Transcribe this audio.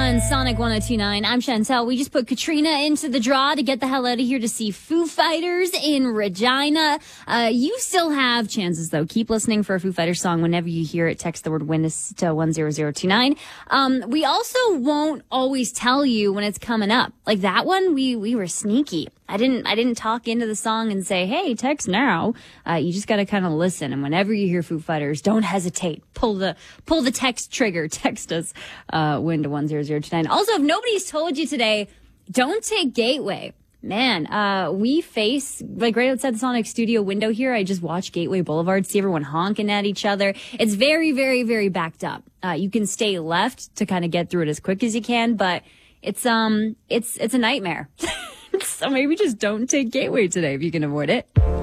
on Sonic 102.9. I'm Chantel. We just put Katrina into the draw to get the hell out of here to see Foo Fighters in Regina. You still have chances, though. Keep listening for a Foo Fighters song whenever you hear it. Text the word win to 10029. We also won't always tell you when it's coming up. Like that one, we were sneaky. I didn't talk into the song and say, hey, text now. You just got to kind of listen. And whenever you hear Foo Fighters, don't hesitate. Pull the text trigger. Text us, win to 10029. Also, if nobody's told you today, don't take Gateway. Man, we face, like right outside the Sonic studio window here, I just watch Gateway Boulevard, see everyone honking at each other. It's very, very, very backed up. You can stay left to kind of get through it as quick as you can, but it's a nightmare. So maybe just don't take Gateway today if you can avoid it.